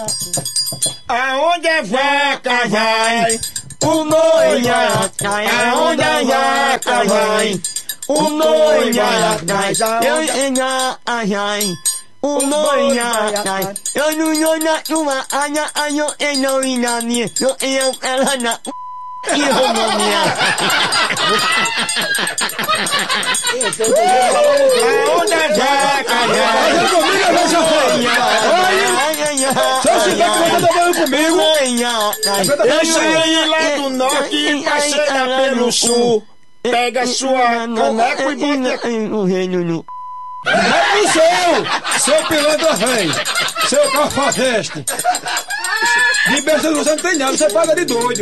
Aonde a vaca vai, o noiva cai. Aonde a vaca vai, o noiva cai. O noiva cai. Eu não sou na tua ana, eu não ia na minha, eu ela na Aonde a vaca vai, Seu Chiclete vai dar banho comigo. eu saí lá do norte e passei lá pelo sul. Pega sua caneca e bota no reino. Vai pro seu pilantra rei, seu cafajeste. De besta você não tem nada, você paga de doido.